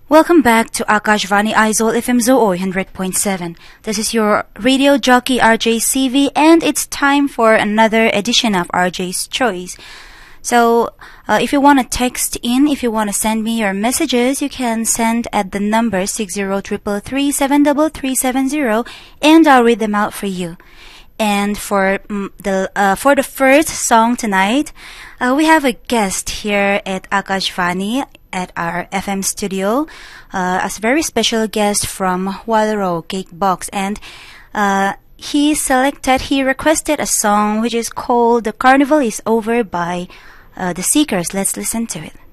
Welcome back to Akashvani Aizol FM Zoo 100.7. This is your radio jockey RJ CV, and it's time for another edition of RJ's Choice. So, if you want to text in, if you want to send me your messages, you can send at the number 6033373370, and I'll read them out for you. And for the first song tonight, we have a guest here at Akashvani at our FM studio, a very special guest from Walro Cake Box, and he requested a song which is called "The Carnival Is Over" by The Seekers. Let's listen to it.